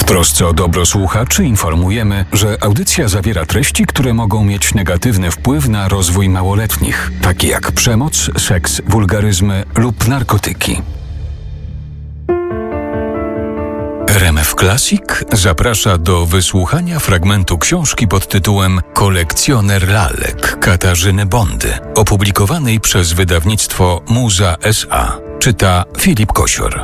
trosce o dobro słuchaczy informujemy, że audycja zawiera treści, które mogą mieć negatywny wpływ na rozwój małoletnich, takie jak przemoc, seks, wulgaryzmy lub narkotyki. RMF Classic zaprasza do wysłuchania fragmentu książki pod tytułem Kolekcjoner lalek Katarzyny Bondy, opublikowanej przez wydawnictwo Muza S.A. Czyta Filip Kosior.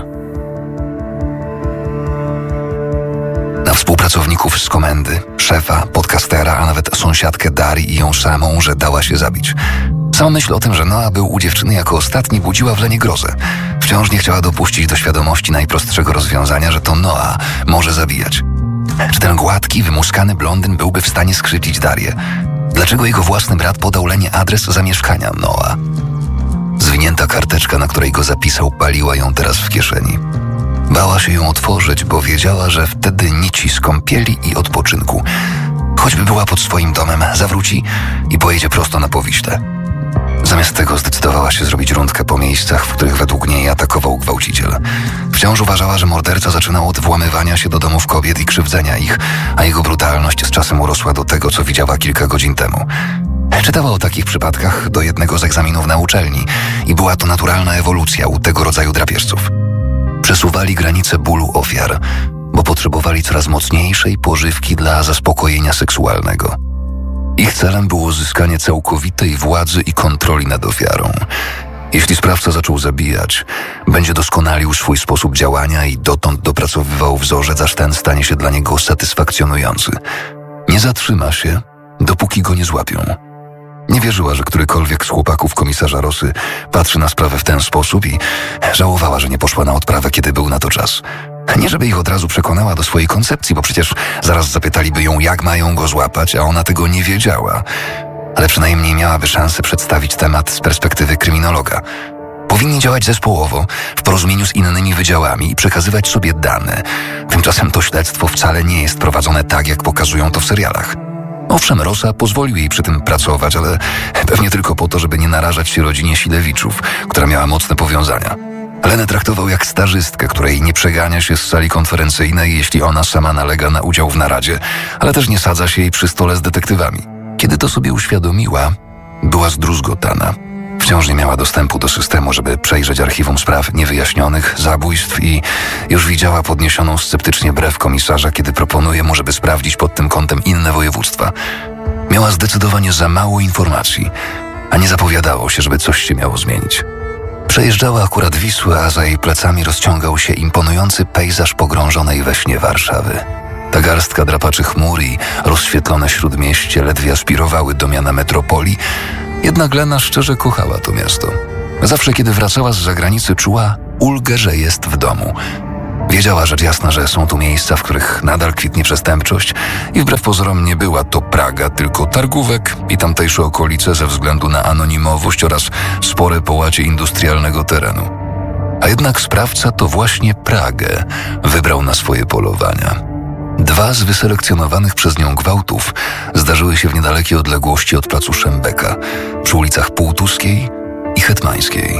Na współpracowników z komendy, szefa, podcastera, a nawet sąsiadkę Darii i ją samą, że dała się zabić. Sama myśl o tym, że Noa był u dziewczyny jako ostatni, budziła w Lenie grozę. Wciąż nie chciała dopuścić do świadomości najprostszego rozwiązania, że to Noa może zabijać. Czy ten gładki, wymuskany blondyn byłby w stanie skrzywdzić Darię? Dlaczego jego własny brat podał Lenie adres zamieszkania Noa? Zwinięta karteczka, na której go zapisał, paliła ją teraz w kieszeni. Bała się ją otworzyć, bo wiedziała, że wtedy nici z kąpieli i odpoczynku. Choćby była pod swoim domem, zawróci i pojedzie prosto na Powiśle. Zamiast tego zdecydowała się zrobić rundkę po miejscach, w których według niej atakował gwałciciel. Wciąż uważała, że morderca zaczynał od włamywania się do domów kobiet i krzywdzenia ich, a jego brutalność z czasem urosła do tego, co widziała kilka godzin temu. Czytała o takich przypadkach do jednego z egzaminów na uczelni i była to naturalna ewolucja u tego rodzaju drapieżców. Przesuwali granice bólu ofiar, bo potrzebowali coraz mocniejszej pożywki dla zaspokojenia seksualnego. Ich celem było zyskanie całkowitej władzy i kontroli nad ofiarą. Jeśli sprawca zaczął zabijać, będzie doskonalił swój sposób działania i dotąd dopracowywał wzorzec, aż ten stanie się dla niego satysfakcjonujący. Nie zatrzyma się, dopóki go nie złapią. Nie wierzyła, że którykolwiek z chłopaków komisarza Rosy patrzy na sprawę w ten sposób i żałowała, że nie poszła na odprawę, kiedy był na to czas. Nie żeby ich od razu przekonała do swojej koncepcji, bo przecież zaraz zapytaliby ją, jak mają go złapać, a ona tego nie wiedziała. Ale przynajmniej miałaby szansę przedstawić temat z perspektywy kryminologa. Powinni działać zespołowo, w porozumieniu z innymi wydziałami i przekazywać sobie dane. Tymczasem to śledztwo wcale nie jest prowadzone tak, jak pokazują to w serialach. Owszem, Rosa pozwolił jej przy tym pracować, ale pewnie tylko po to, żeby nie narażać się rodzinie Silewiczów, która miała mocne powiązania. Lenę traktował jak stażystkę, której nie przegania się z sali konferencyjnej, jeśli ona sama nalega na udział w naradzie, ale też nie sadza się jej przy stole z detektywami. Kiedy to sobie uświadomiła, była zdruzgotana. Wciąż nie miała dostępu do systemu, żeby przejrzeć archiwum spraw niewyjaśnionych, zabójstw i już widziała podniesioną sceptycznie brew komisarza, kiedy proponuje mu, żeby sprawdzić pod tym kątem inne województwa. Miała zdecydowanie za mało informacji, a nie zapowiadało się, żeby coś się miało zmienić. Przejeżdżała akurat Wisłę, a za jej plecami rozciągał się imponujący pejzaż pogrążonej we śnie Warszawy. Ta garstka drapaczy chmur i rozświetlone śródmieście ledwie aspirowały do miana metropolii, jednak Lena szczerze kochała to miasto. Zawsze, kiedy wracała z zagranicy, czuła ulgę, że jest w domu. Wiedziała rzecz jasna, że są tu miejsca, w których nadal kwitnie przestępczość i wbrew pozorom nie była to Praga, tylko Targówek i tamtejsze okolice ze względu na anonimowość oraz spore połacie industrialnego terenu. A jednak sprawca to właśnie Pragę wybrał na swoje polowania. 2 z wyselekcjonowanych przez nią gwałtów zdarzyły się w niedalekiej odległości od placu Szembeka, przy ulicach Półtuskiej i Hetmańskiej.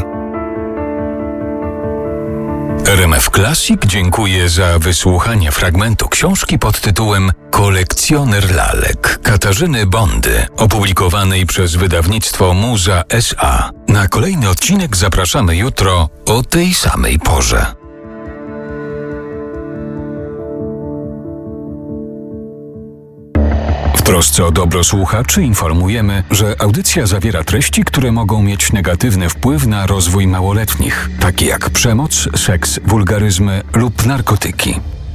RMF Classic dziękuję za wysłuchanie fragmentu książki pod tytułem Kolekcjoner lalek Katarzyny Bondy, opublikowanej przez wydawnictwo Muza S.A. Na kolejny odcinek zapraszamy jutro o tej samej porze. W trosce o dobro słuchaczy informujemy, że audycja zawiera treści, które mogą mieć negatywny wpływ na rozwój małoletnich, takie jak przemoc, seks, wulgaryzmy lub narkotyki.